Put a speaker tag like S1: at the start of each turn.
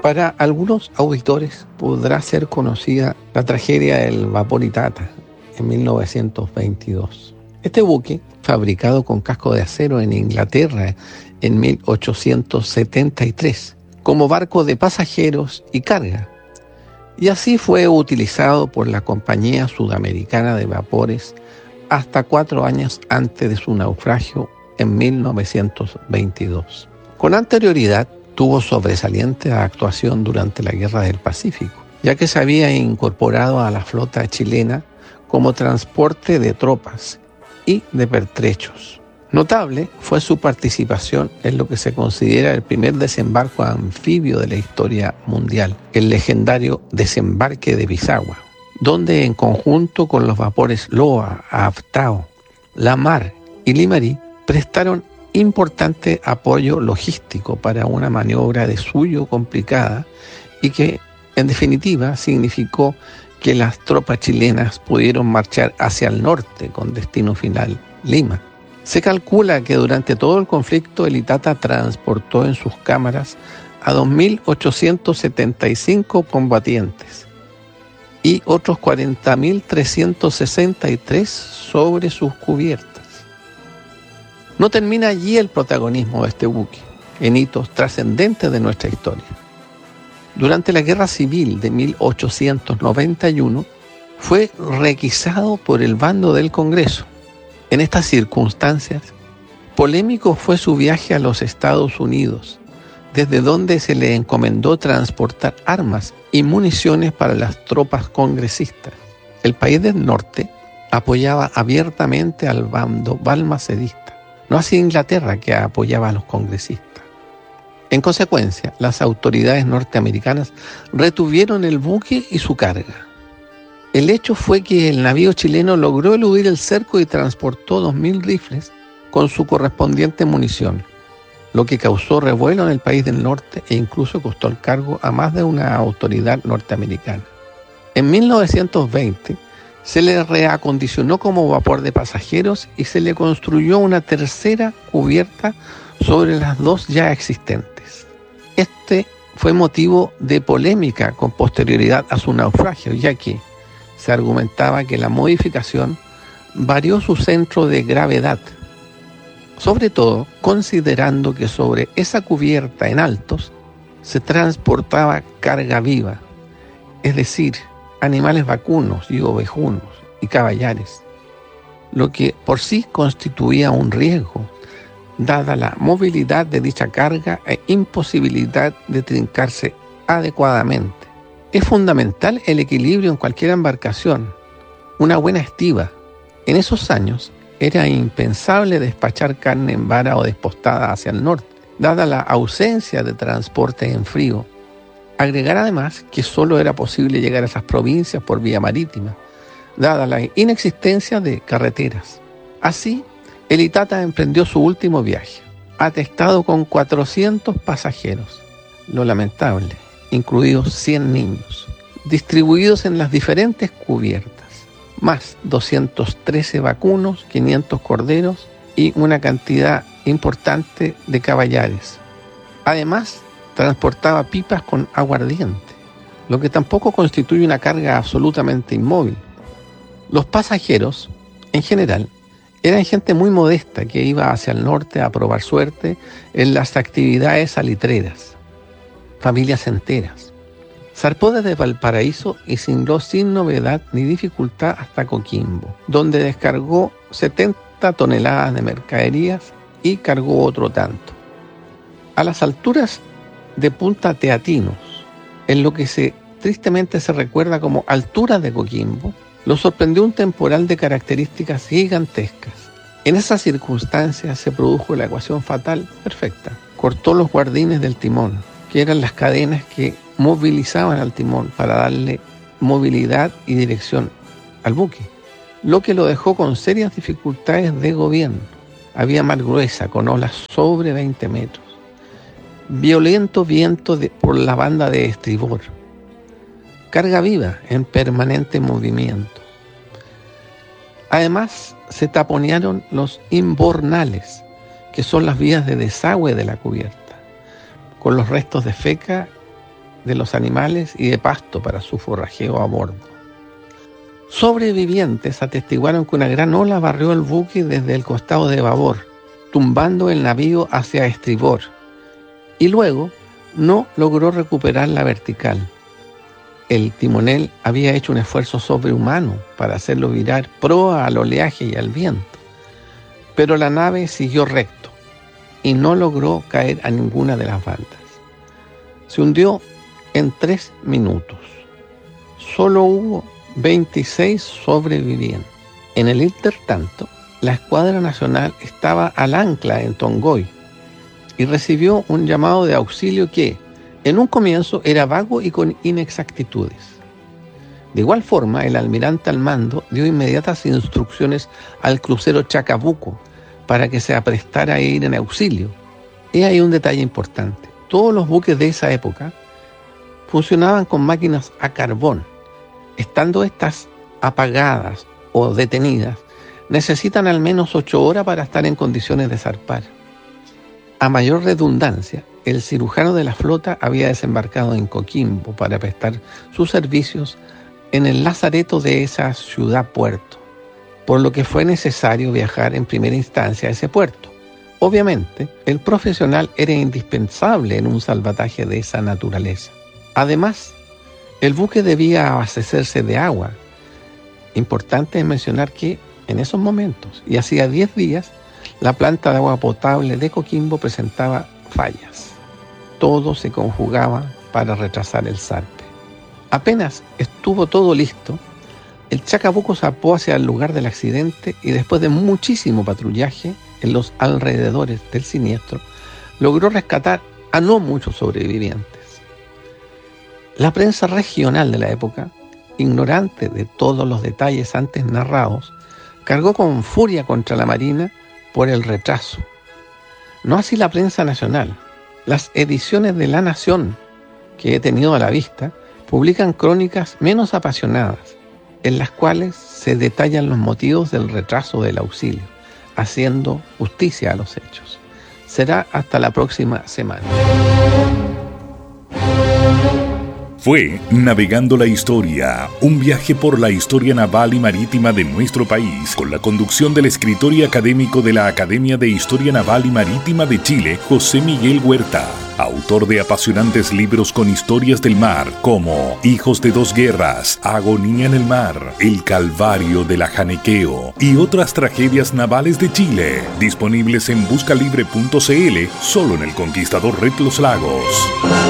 S1: Para algunos auditores podrá ser conocida la tragedia del vapor Itata en 1922. Este buque, fabricado con casco de acero en Inglaterra en 1873, como barco de pasajeros y carga, y así fue utilizado por la Compañía Sudamericana de Vapores hasta 4 años antes de su naufragio en 1922. Con anterioridad, tuvo sobresaliente actuación durante la Guerra del Pacífico, ya que se había incorporado a la flota chilena como transporte de tropas y de pertrechos. Notable fue su participación en lo que se considera el primer desembarco anfibio de la historia mundial, el legendario desembarque de Pisagua, donde en conjunto con los vapores Loa, Aftao, La Mar y Limarí prestaron importante apoyo logístico para una maniobra de suyo complicada y que, en definitiva, significó que las tropas chilenas pudieron marchar hacia el norte con destino final Lima. Se calcula que durante todo el conflicto el Itata transportó en sus cámaras a 2.875 combatientes y otros 40.363 sobre sus cubiertas. No termina allí el protagonismo de este buque, en hitos trascendentes de nuestra historia. Durante la Guerra Civil de 1891, fue requisado por el bando del Congreso. En estas circunstancias, polémico fue su viaje a los Estados Unidos, desde donde se le encomendó transportar armas y municiones para las tropas congresistas. El país del norte apoyaba abiertamente al bando balmacedista, no así Inglaterra, que apoyaba a los congresistas. En consecuencia, las autoridades norteamericanas retuvieron el buque y su carga. El hecho fue que el navío chileno logró eludir el cerco y transportó 2.000 rifles con su correspondiente munición, lo que causó revuelo en el país del norte e incluso costó el cargo a más de una autoridad norteamericana. En 1920, se le reacondicionó como vapor de pasajeros y se le construyó una tercera cubierta sobre las dos ya existentes. Este fue motivo de polémica con posterioridad a su naufragio, ya que se argumentaba que la modificación varió su centro de gravedad, sobre todo considerando que sobre esa cubierta en altos se transportaba carga viva, es decir, animales vacunos y ovejunos y caballares, lo que por sí constituía un riesgo, dada la movilidad de dicha carga e imposibilidad de trincarse adecuadamente. Es fundamental el equilibrio en cualquier embarcación, una buena estiba. En esos años era impensable despachar carne en vara o despostada hacia el norte, dada la ausencia de transporte en frío. Agregar además que solo era posible llegar a esas provincias por vía marítima, dada la inexistencia de carreteras. Así, el Itata emprendió su último viaje, atestado con 400 pasajeros, lo lamentable, incluidos 100 niños, distribuidos en las diferentes cubiertas, más 213 vacunos, 500 corderos y una cantidad importante de caballares. Además, transportaba pipas con aguardiente, lo que tampoco constituye una carga absolutamente inmóvil. Los pasajeros, en general, eran gente muy modesta que iba hacia el norte a probar suerte en las actividades salitreras, familias enteras. Zarpó desde Valparaíso y sin novedad ni dificultad hasta Coquimbo, donde descargó 70 toneladas de mercaderías y cargó otro tanto. A las alturas de Punta Teatinos, en lo que tristemente se recuerda como alturas de Coquimbo, lo sorprendió un temporal de características gigantescas. En esas circunstancias se produjo la ecuación fatal perfecta. Cortó los guardines del timón, que eran las cadenas que movilizaban al timón para darle movilidad y dirección al buque, lo que lo dejó con serias dificultades de gobierno. Había mar gruesa con olas sobre 20 metros. Violento viento por la banda de estribor, carga viva en permanente movimiento. Además, se taponearon los imbornales, que son las vías de desagüe de la cubierta, con los restos de feca de los animales y de pasto para su forrajeo a bordo. Sobrevivientes atestiguaron que una gran ola barrió el buque desde el costado de babor, tumbando el navío hacia estribor, y luego no logró recuperar la vertical. El timonel había hecho un esfuerzo sobrehumano para hacerlo virar proa al oleaje y al viento, pero la nave siguió recto y no logró caer a ninguna de las bandas. Se hundió en 3 minutos. Solo hubo 26 sobrevivientes. En el intertanto, la Escuadra Nacional estaba al ancla en Tongoy y recibió un llamado de auxilio que, en un comienzo, era vago y con inexactitudes. De igual forma, el almirante al mando dio inmediatas instrucciones al crucero Chacabuco para que se aprestara a ir en auxilio. He ahí un detalle importante. Todos los buques de esa época funcionaban con máquinas a carbón. Estando estas apagadas o detenidas, necesitan al menos 8 horas para estar en condiciones de zarpar. A mayor redundancia, el cirujano de la flota había desembarcado en Coquimbo para prestar sus servicios en el lazareto de esa ciudad-puerto, por lo que fue necesario viajar en primera instancia a ese puerto. Obviamente, el profesional era indispensable en un salvataje de esa naturaleza. Además, el buque debía abastecerse de agua. Importante es mencionar que en esos momentos, y hacía 10 días, la planta de agua potable de Coquimbo presentaba fallas. Todo se conjugaba para retrasar el zarpe. Apenas estuvo todo listo, el Chacabuco zarpó hacia el lugar del accidente y después de muchísimo patrullaje en los alrededores del siniestro, logró rescatar a no muchos sobrevivientes. La prensa regional de la época, ignorante de todos los detalles antes narrados, cargó con furia contra la Marina por el retraso. No así la prensa nacional. Las ediciones de La Nación, que he tenido a la vista, publican crónicas menos apasionadas, en las cuales se detallan los motivos del retraso del auxilio, haciendo justicia a los hechos. Será hasta la próxima semana.
S2: Fue Navegando la Historia, un viaje por la historia naval y marítima de nuestro país, con la conducción del escritor y académico de la Academia de Historia Naval y Marítima de Chile, José Miguel Huerta, autor de apasionantes libros con historias del mar, como Hijos de dos guerras, Agonía en el mar, El Calvario del Ajanequeo y otras tragedias navales de Chile, disponibles en buscalibre.cl, solo en El Conquistador Red Los Lagos.